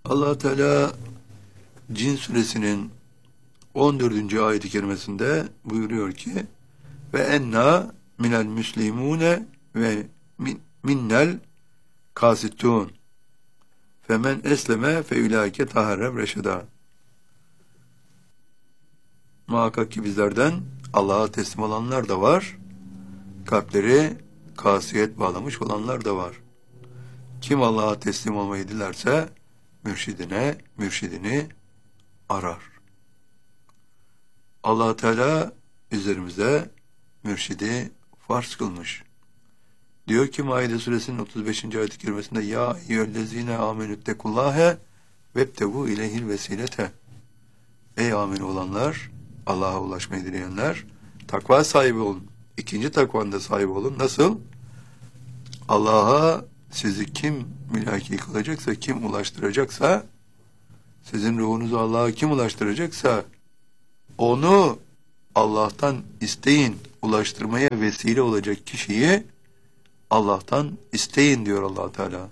Allah Teala Cin suresinin 14. ayet-i kerimesinde buyuruyor ki ve enna minel müslimune ve minnel kasitun femen esleme fe ulaike taharrev reşeda. Muhakkak ki bizlerden Allah'a teslim olanlar da var, kalpleri kasiyet bağlamış olanlar da var. Kim Allah'a teslim olmayı dilerse mürşidini arar. Allah Teala üzerimize mürşidi farz kılmış. Diyor ki Maide suresinin 35. ayet-i kerimesinde ya eyyühellezine amenüttekullâhe vebtevu ileyhil vesilete. Ey amin olanlar, Allah'a ulaşmayı dileyenler, takva sahibi olun. İkinci takvanda sahibi olun. Nasıl? Allah'a sizi kim mülaki kılacaksa, kim ulaştıracaksa, sizin ruhunuzu Allah'a kim ulaştıracaksa, onu Allah'tan isteyin, ulaştırmaya vesile olacak kişiyi Allah'tan isteyin diyor Allah Teala.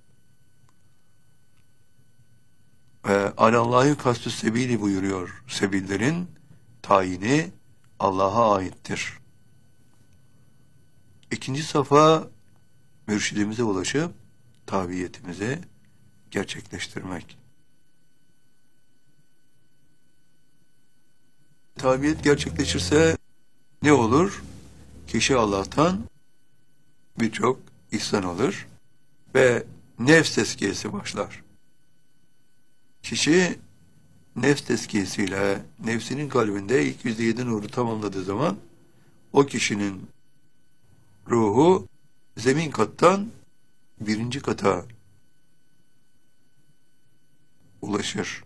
Ve alallâhi kastü sebili buyuruyor. Sebillerin tayini Allah'a aittir. İkinci safa mürşidimize ulaşıp tabiyetimizi gerçekleştirmek. Tabiyet gerçekleşirse ne olur? Kişi Allah'tan birçok ihsan olur ve nefs tezkiyesi başlar. Kişi nefs tezkiyesiyle nefsinin kalbinde ilk %7 nuru tamamladığı zaman o kişinin ruhu zemin kattan birinci kata ulaşır.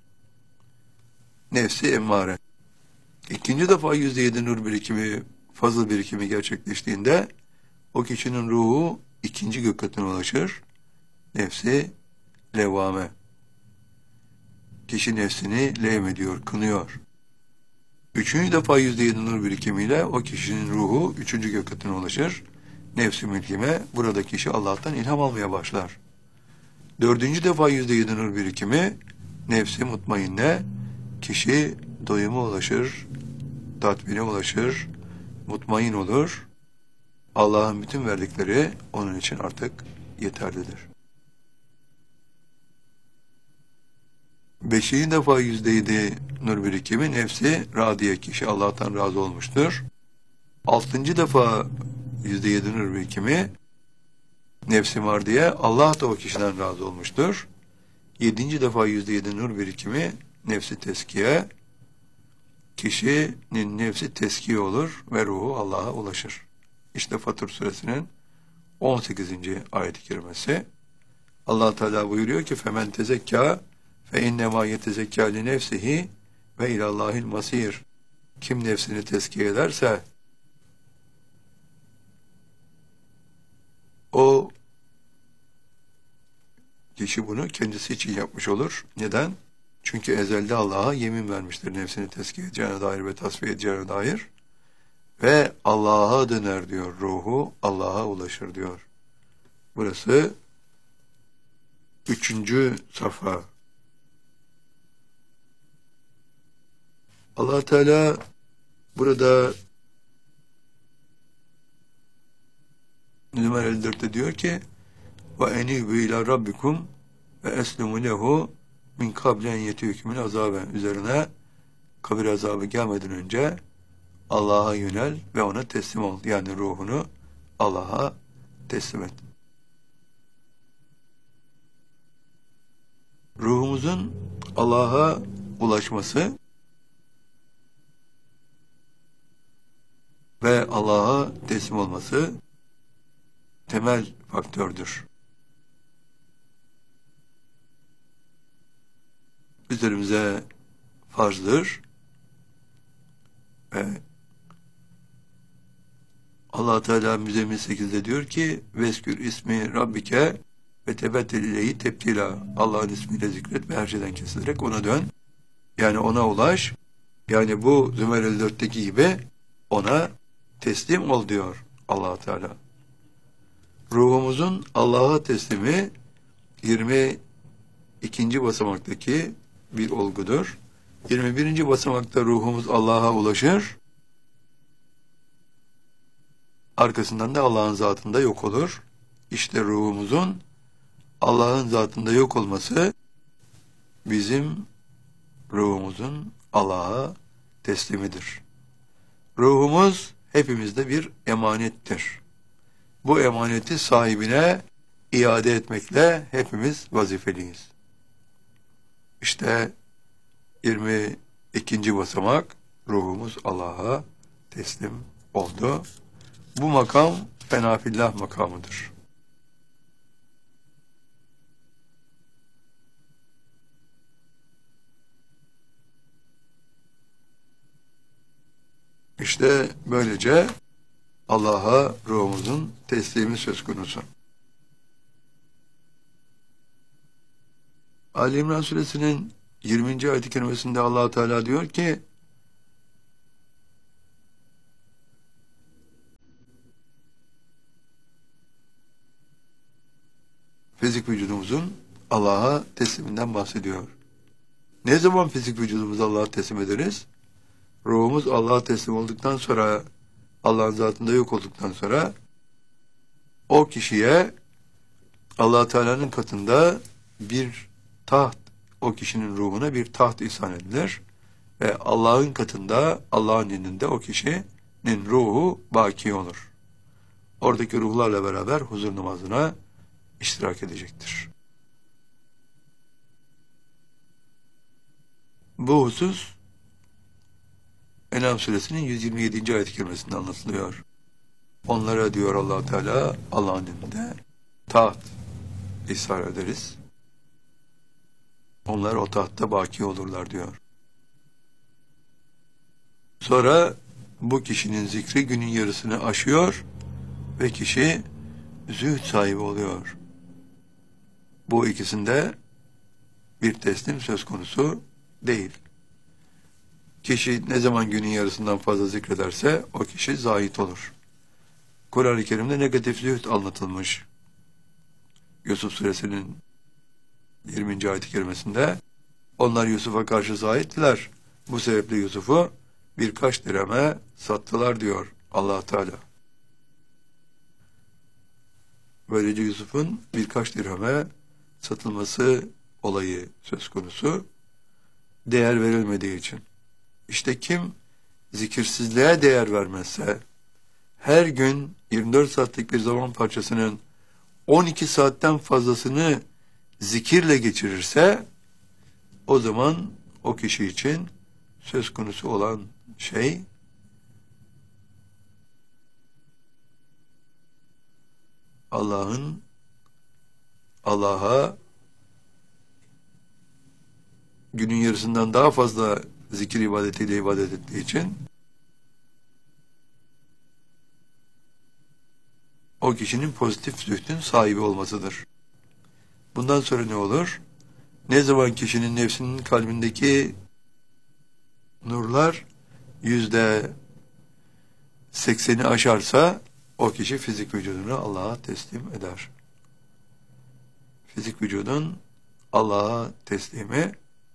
Nefsi emmare. İkinci defa %7 nur birikimi, fazıl birikimi gerçekleştiğinde o kişinin ruhu ikinci gök katına ulaşır. Nefsi levvame. Kişi nefsini levm ediyor, kınıyor. Üçüncü defa %7 nur birikimiyle o kişinin ruhu üçüncü gök katına ulaşır. Nefsi mülkime, burada kişi Allah'tan ilham almaya başlar. Dördüncü defa %7 nur birikimi, nefsi mutmainne, kişi doyuma ulaşır, tatmine ulaşır, mutmain olur. Allah'ın bütün verdikleri onun için artık yeterlidir. Beşinci defa %7 nur birikimi, nefsi radiye, kişi Allah'tan razı olmuştur. Altıncı defa %7 nur birikimi, nefsi mardiye, Allah da o kişiden razı olmuştur. Yedinci defa %7 nur birikimi, nefsi teskiye, kişinin nefsi teskiye olur ve ruhu Allah'a ulaşır. İşte Fatır suresinin 18. ayet-i kerimesi. Allah Teala buyuruyor ki femen tezekka fe innema yetezekka li nefsihi ve ilallahil masir. Kim nefsini tezkiye ederse o kişi bunu kendisi için yapmış olur. Neden? Çünkü ezelde Allah'a yemin vermiştir nefsini tezkiye edeceğine dair ve tasfiye edeceğine dair. Ve Allah'a döner diyor, ruhu Allah'a ulaşır diyor. Burası 3. safa. Allah Teala burada numara 54'te diyor ki ve enîbû ilâ rabbikum ve eslimû lehu min kablen yetiyükümün azaben, üzerine kabir azabı gelmeden önce Allah'a yönel ve ona teslim ol. Yani ruhunu Allah'a teslim et. Ruhumuzun Allah'a ulaşması ve Allah'a teslim olması temel faktördür. Üzerimize farzdır ve Allah Teala Müzzemmil 8'de diyor ki veskür ismi rabbike ve tebettel ileyhi tebtila. Allah'ın ismiyle zikret ve her şeyden kesilerek ona dön. Yani ona ulaş. Yani bu Zümer 54'teki gibi ona teslim ol diyor Allah Teala. Ruhumuzun Allah'a teslimi ikinci basamaktaki bir olgudur. 21. basamakta ruhumuz Allah'a ulaşır. Arkasından da Allah'ın zatında yok olur. İşte ruhumuzun Allah'ın zatında yok olması bizim ruhumuzun Allah'a teslimidir. Ruhumuz hepimizde bir emanettir. Bu emaneti sahibine iade etmekle hepimiz vazifeliyiz. İşte 22. basamak, ruhumuz Allah'a teslim oldu. Bu makam fenafillah makamıdır. İşte böylece Allah'a ruhumuzun teslimi söz konusu. Ali İmran suresinin 20. ayet-i kerimesinde Allah Teala diyor ki: fizik vücudumuzun Allah'a tesliminden bahsediyor. Ne zaman fizik vücudumuzu Allah'a teslim ederiz? Ruhumuz Allah'a teslim olduktan sonra, Allah'ın zatında yok olduktan sonra, o kişiye Allah Teala'nın katında bir taht, o kişinin ruhuna bir taht ihsan edilir ve Allah'ın katında, Allah'ın indinde o kişinin ruhu baki olur. Oradaki ruhlarla beraber huzur namazına iştirak edecektir. Bu husus En'am suresinin 127. ayet-i kerimesinde anlatılıyor. Onlara diyor Allah Teala, Allah'ın indinde taht ihsan ederiz. Onlar o tahtta baki olurlar diyor. Sonra bu kişinin zikri günün yarısını aşıyor ve kişi zühd sahibi oluyor. Bu ikisinde bir teslim söz konusu değil. Kişi ne zaman günün yarısından fazla zikrederse o kişi zahit olur. Kur'an-ı Kerim'de negatif zühd anlatılmış. Yusuf suresinin 20. ayet-i kerimesinde onlar Yusuf'a karşı zahittiler. Bu sebeple Yusuf'u birkaç dirheme sattılar diyor Allah Teala. Böylece Yusuf'un birkaç dirheme satılması olayı söz konusu, değer verilmediği için. İşte kim zikirsizliğe değer vermezse, her gün 24 saatlik bir zaman parçasının 12 saatten fazlasını zikirle geçirirse, o zaman o kişi için söz konusu olan şey, Allah'a günün yarısından daha fazla zikir ibadetiyle ibadet ettiği için o kişinin pozitif zühdün sahibi olmasıdır. Bundan sonra ne olur? Ne zaman kişinin nefsinin kalbindeki nurlar %80'i aşarsa o kişi fizik vücudunu Allah'a teslim eder. Fizik vücudun Allah'a teslimi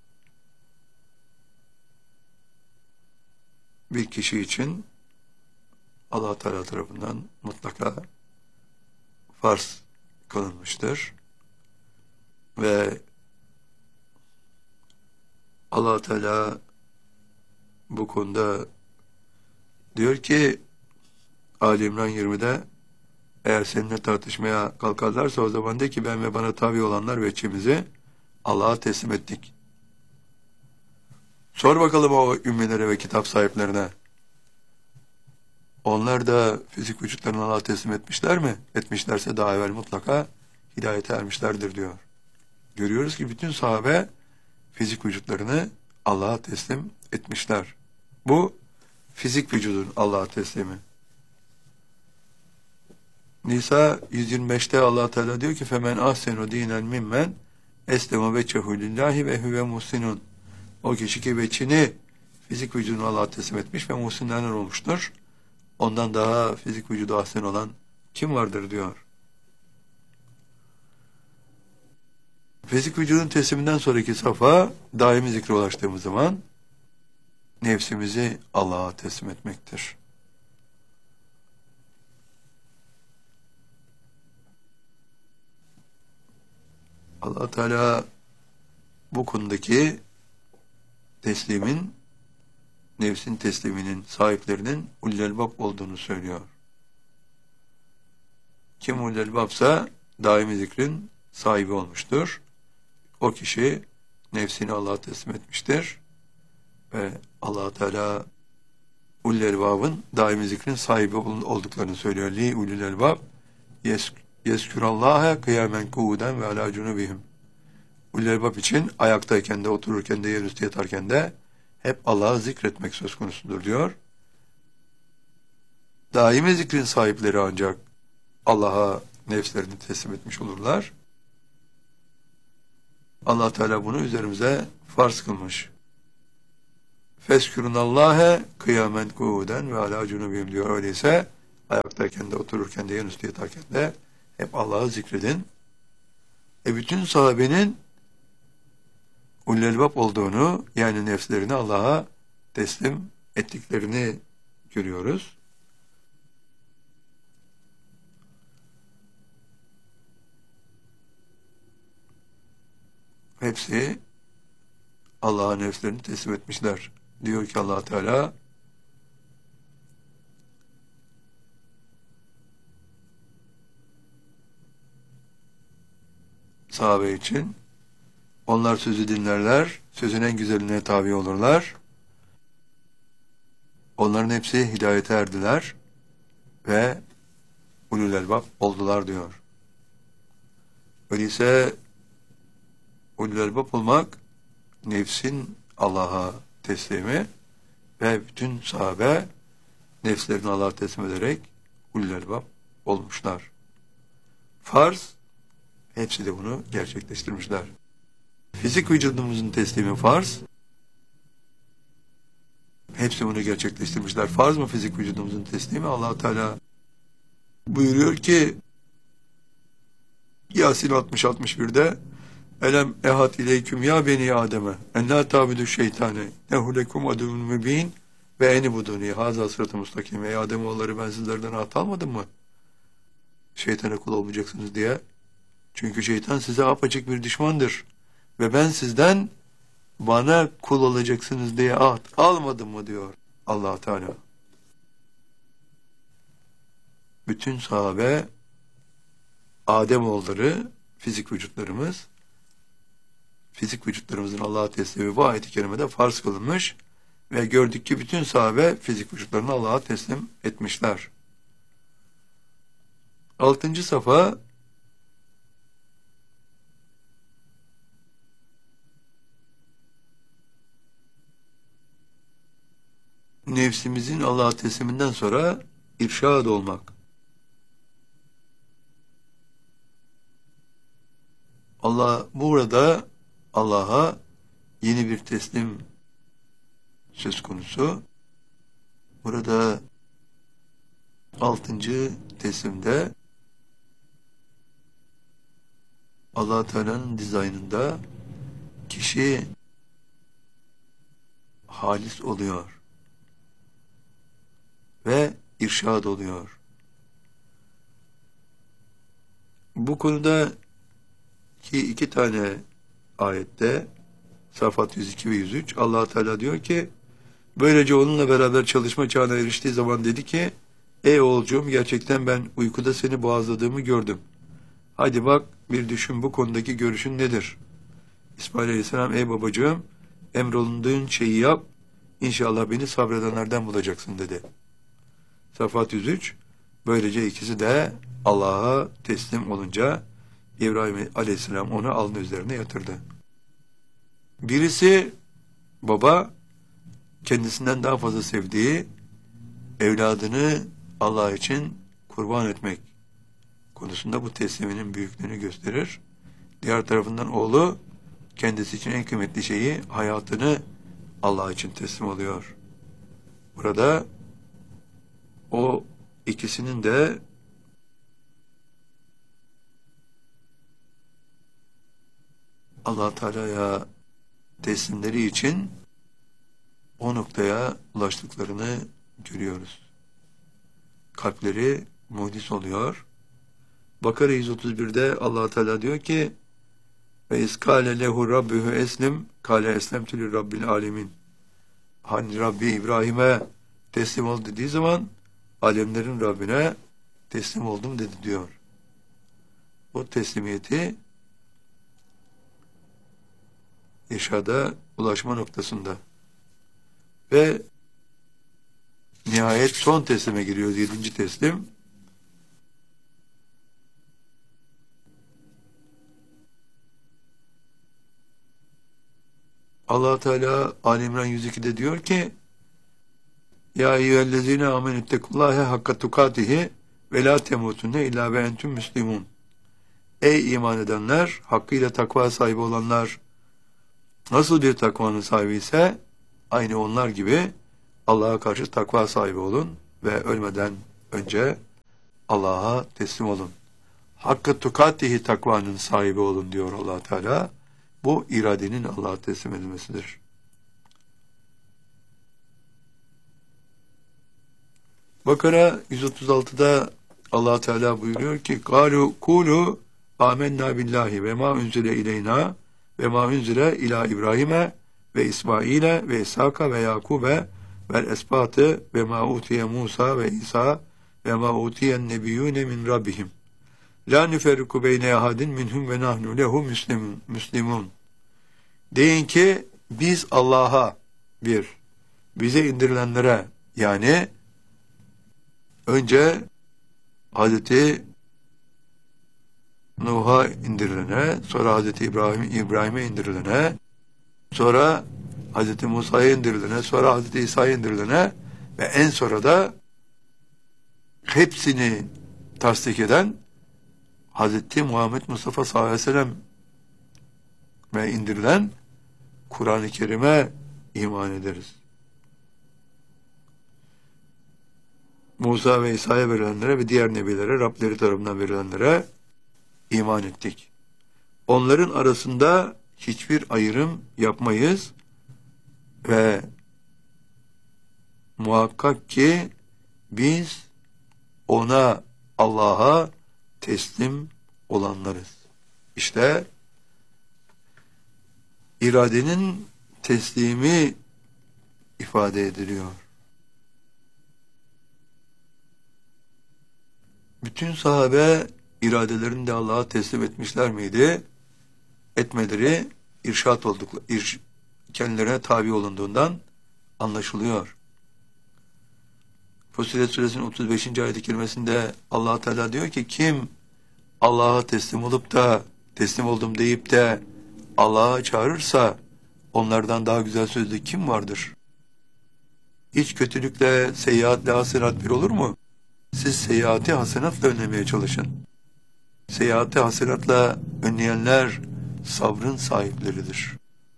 bir kişi için Allah Teala tarafından mutlaka farz kılınmıştır. Ve Allah Teala bu konuda diyor ki Ali İmran 20'de, eğer seninle tartışmaya kalkarlarsa o zaman de ki ben ve bana tabi olanlar veçimizi Allah'a teslim ettik. Sor bakalım o ümmilere ve kitap sahiplerine. Onlar da fizik vücutlarını Allah'a teslim etmişler mi? Etmişlerse daha evvel mutlaka hidayete ermişlerdir diyor. Görüyoruz ki bütün sahabe fizik vücutlarını Allah'a teslim etmişler. Bu fizik vücudun Allah'a teslimi. Nisa 125'te Allah Teala diyor ki femen ahsenu dinen mimmen eslema veçhehu lillahi ve huve muhsinun. O kişi ki veçhini fizik vücudunu Allah'a teslim etmiş ve muhsinlerden olmuştur. Ondan daha fizik vücudu ahsen olan kim vardır diyor. Fizik vücudun tesliminden sonraki safa, daimi zikre ulaştığımız zaman nefsimizi Allah'a teslim etmektir. Allah Teala bu konudaki teslimin, nefsin tesliminin sahiplerinin ulul elbab olduğunu söylüyor. Kim ulul elbabsa daimi zikrin sahibi olmuştur. O kişi nefsini Allah'a teslim etmiştir ve Allah Teala ulul elbabın daimi zikrin sahibi olduklarını söylüyor. Li ulul elbab yeskurallaha kıyamen kuuden ve ala cunubihim. Ulul elbab için ayaktayken de, otururken de, yerüstü yatarken de hep Allah'ı zikretmek söz konusudur diyor. Daimi zikrin sahipleri ancak Allah'a nefslerini teslim etmiş olurlar. Allah Teala bunu üzerimize farz kılmış. Feskürünallâhe kıyamen kuuden ve alâ cunubihim diyor. Öyleyse ayaktayken de, otururken de, yerüstü yatarken de hep Allah'ı zikredin. Bütün sahabenin ulul elbab olduğunu, yani nefslerini Allah'a teslim ettiklerini görüyoruz. Hepsi Allah'a nefslerini teslim etmişler. Diyor ki Allah Teala, sahabe için, onlar sözü dinlerler, sözün en güzeline tabi olurlar. Onların hepsi hidayete erdiler ve ulul elbab oldular diyor. Öyleyse ulul elbab olmak, nefsin Allah'a teslimi ve bütün sahabe nefslerini Allah'a teslim ederek ulul elbab olmuşlar. Farz, hepsi de bunu gerçekleştirmişler. Fizik vücudumuzun teslimi farz, hepsi bunu gerçekleştirmişler. Farz mı fizik vücudumuzun teslimi? Allah Teala buyuruyor ki Yasin 60-61'de Elem ehad ileyküm ya beni Adem'e en la tabidu şeytane nehulekum aduvun mübin ve eni buduni haza sıratı mustakim. Ey Ademoğulları, ben sizlerden rahat almadım mı? Şeytana kul olmayacaksınız diye. Çünkü şeytan size apaçık bir düşmandır. Ve ben sizden bana kul olacaksınız diye ahd almadım mı diyor Allah Teala. Bütün sahabe, Ademoğulları, fizik vücutlarımız, fizik vücutlarımızın Allah'a teslimi bu ayet-i kerimede farz kılınmış ve gördük ki bütün sahabe fizik vücutlarını Allah'a teslim etmişler. 6. safa, nefsimizin Allah'a tesliminden sonra irşad olmak. Allah burada Allah'a yeni bir teslim söz konusu. Burada 6. teslimde Allah Teala'nın dizaynında kişi halis oluyor ve irşad oluyor. Bu konuda ki 2 tane ayette, Safat 102 ve 103, Allah Teala diyor ki, böylece onunla beraber çalışma çağına eriştiği zaman dedi ki, ey oğulcuğum, gerçekten ben uykuda seni boğazladığımı gördüm. Hadi bak, bir düşün, bu konudaki görüşün nedir? İsmail Aleyhisselam, ey babacığım, emrolunduğun şeyi yap, İnşallah beni sabredenlerden bulacaksın dedi. Safat 103, böylece ikisi de Allah'a teslim olunca İbrahim Aleyhisselam onu alnı üzerine yatırdı. Birisi baba kendisinden daha fazla sevdiği evladını Allah için kurban etmek konusunda bu tesliminin büyüklüğünü gösterir. Diğer tarafından oğlu kendisi için en kıymetli şeyi, hayatını Allah için teslim oluyor. Burada o ikisinin de Allah Teala'ya teslimleri için o noktaya ulaştıklarını görüyoruz. Kalpleri muhdis oluyor. Bakara 131'de Allah Teala diyor ki ve iskale lehu rabbuhu eslim kale eslemtü li rabbil alemin. Hani Rabbi İbrahim'e teslim ol dediği zaman alemlerin Rabbine teslim oldum dedi diyor. O teslimiyeti irşada ulaşma noktasında ve nihayet son teslime giriyoruz. 7. teslim. Allah Teala Ali İmran 102'de diyor ki ya eyyühellezine amenüttekullâhe hakka tukatihi ve la temutunne illa ve entüm müslimun. Ey iman edenler, hakkıyla takva sahibi olanlar, nasıl bir takvanın sahibi ise aynı onlar gibi Allah'a karşı takva sahibi olun ve ölmeden önce Allah'a teslim olun. Hakkı tukatihi takvanın sahibi olun diyor Allah Teala. Bu iradenin Allah'a teslim edilmesidir. Bakara 136'da Allah Teala buyuruyor ki kulu amenna billahi ve ma unzile ileyna ve ma unzile ila İbrahim'e ve İsmail'e ve İshak'a ve Yakub'e vel esbatı ve ma utiye Musa ve İsa ve ma utiyen nebiyyune min rabbihim. La nüferriku beyne ahadin minhum ve nahnu lehu müslimun. Deyin ki biz Allah'a bize indirilenlere yani önce Hazreti Nuh'a indirilene, sonra Hazreti İbrahim'e indirilene, sonra Hazreti Musa'ya indirilene, sonra Hazreti İsa'ya indirilene ve en sonra da hepsini tasdik eden Hazreti Muhammed Mustafa sallallahu aleyhi ve sellem ve indirilen Kur'an-ı Kerim'e iman ederiz. Musa ve İsa'ya verilenlere ve diğer nebilere, Rableri tarafından verilenlere iman ettik. Onların arasında hiçbir ayrım yapmayız ve muhakkak ki biz ona, Allah'a teslim olanlarız. İşte iradenin teslimi ifade ediliyor. Bütün sahabe iradelerini de Allah'a teslim etmişler miydi? Etmeleri irşat oldukları, kendilerine tabi olunduğundan anlaşılıyor. Fussilet Suresinin 35. ayet-i kerimesinde Allah Teala diyor ki kim Allah'a teslim olup da teslim oldum deyip de Allah'a çağırırsa onlardan daha güzel sözde kim vardır? Hiç kötülükle, seyyiatle hasenat bir olur mu? Siz seyyiatı hasenatla önlemeye çalışın. Seyyiatı hasenatla önleyenler sabrın sahipleridir.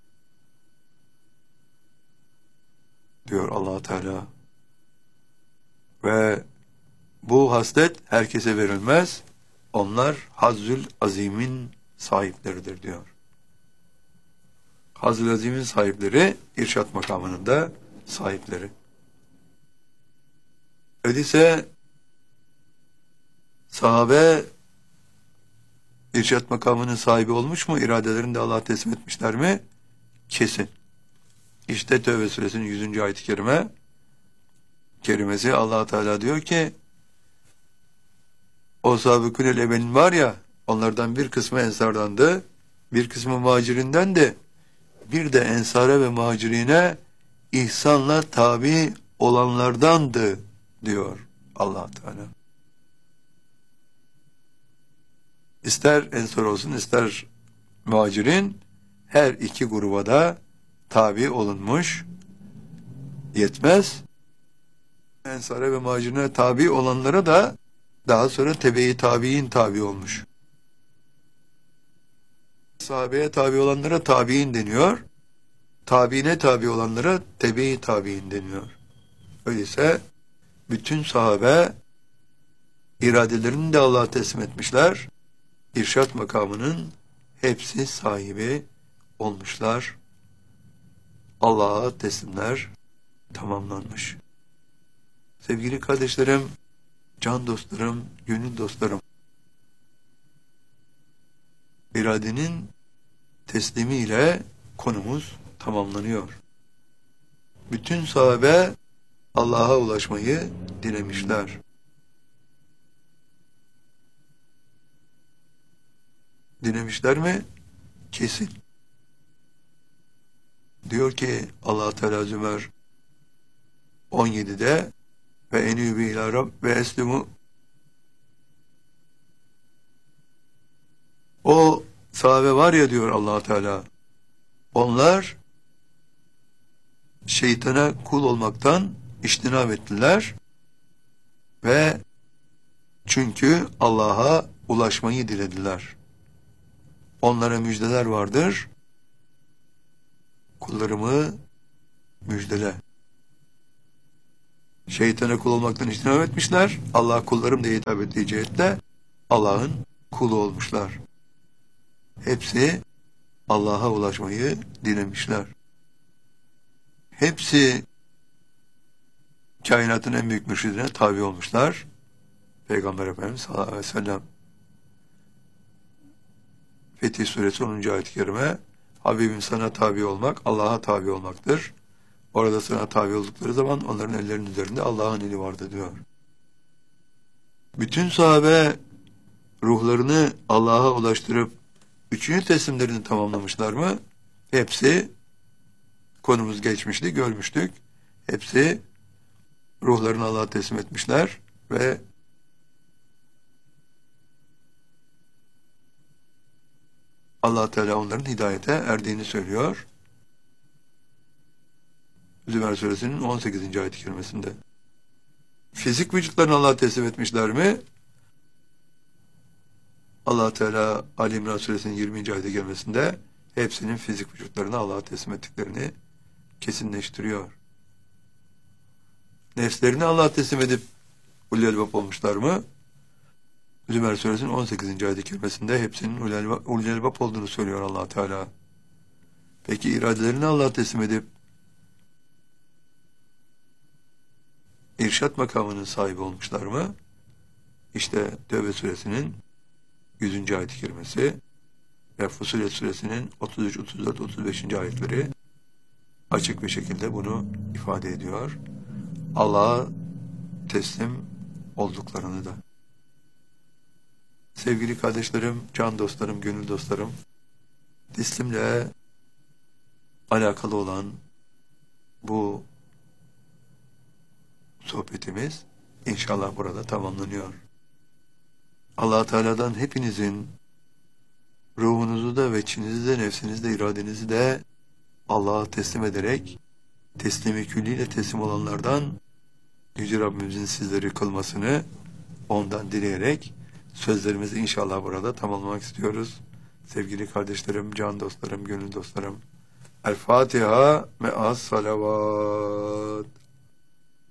Diyor Allah Teala. Ve bu haslet herkese verilmez. Onlar Hazzül Azim'in sahipleridir diyor. Hazzül Azim'in sahipleri irşat makamının da sahipleri. Öyleyse sahabe irşat makamının sahibi olmuş mu? İradelerini de Allah'a teslim etmişler mi? Kesin. İşte Tevbe suresinin 100. ayet-i kerimesi Allah Teala diyor ki o sabıkûnel evvelin var ya onlardan bir kısmı ensardandı, bir kısmı muhacirinden de bir de ensara ve muhacirine ihsanla tabi olanlardandı diyor Allah Teala. İster ensar olsun ister muhacirin her iki gruba da tabi olunmuş. Yetmez. Ensara ve muhacirine tabi olanlara da daha sonra tebe-i tabi'in tabi olmuş. Sahabeye tabi olanlara tabi'in deniyor. Tabi'ine tabi olanlara tebe-i tabi'in deniyor. Öyleyse bütün sahabe iradelerini de Allah'a teslim etmişler. İrşat makamının hepsi sahibi olmuşlar. Allah'a teslimler tamamlanmış. Sevgili kardeşlerim, can dostlarım, gönül dostlarım, iradenin teslimiyle konumuz tamamlanıyor. Bütün sahabe Allah'a ulaşmayı dilemişler. Dilemişler mi? Kesin. Diyor ki Allah Teala Zümer 17'de ve enübü ila Rabb ve eslimu, o sahabe var ya diyor Allah Teala, onlar şeytana kul olmaktan içtinab ettiler ve çünkü Allah'a ulaşmayı dilediler. Onlara müjdeler vardır. Kullarımı müjdele. Şeytana kul olmaktan içtinab etmişler. Allah kullarım diye hitap ettiği cihetle Allah'ın kulu olmuşlar. Hepsi Allah'a ulaşmayı dilemişler. Hepsi kainatın en büyük mürşidine tabi olmuşlar. Peygamber Efendimiz sallallahu aleyhi ve sellem. Fetih Suresi 10. ayet-i kerime, Habibim sana tabi olmak, Allah'a tabi olmaktır. Orada sana tabi oldukları zaman onların ellerinin üzerinde Allah'ın eli vardı diyor. Bütün sahabe ruhlarını Allah'a ulaştırıp üçüncü teslimlerini tamamlamışlar mı? Hepsi, konumuz geçmişti, görmüştük. Hepsi ruhlarını Allah'a teslim etmişler ve Allah Teala onların hidayete erdiğini söylüyor. Zümer Suresinin 18. ayet-i kerimesinde. Fizik vücutlarını Allah'a teslim etmişler mi? Allah Teala Ali İmran Suresinin 20. ayet-i kerimesinde hepsinin fizik vücutlarını Allah'a teslim ettiklerini kesinleştiriyor. Nefslerini Allah'a teslim edip ulul elbab olmuşlar mı? Zümer Suresinin 18. ayet-i kerimesinde hepsinin ulul elbab olduğunu söylüyor Allah Teala. Peki iradelerini Allah'a teslim edip irşat makamının sahibi olmuşlar mı? İşte Tevbe Suresinin 100. ayet-i kerimesi ve Fussilet Suresinin 33, 34, 35. ayetleri açık bir şekilde bunu ifade ediyor. Allah'a teslim olduklarını da. Sevgili kardeşlerim, can dostlarım, gönül dostlarım, teslimle alakalı olan bu sohbetimiz inşallah burada tamamlanıyor. Allah Teala'dan hepinizin ruhunuzu da ve içinizi de, nefsinizi de, iradenizi de Allah'a teslim ederek teslimi külliyle teslim olanlardan Yüce Rabbimizin sizleri kılmasını ondan dileyerek sözlerimizi inşallah burada tamamlamak istiyoruz. Sevgili kardeşlerim, can dostlarım, gönül dostlarım. El Fatiha me'as salavat.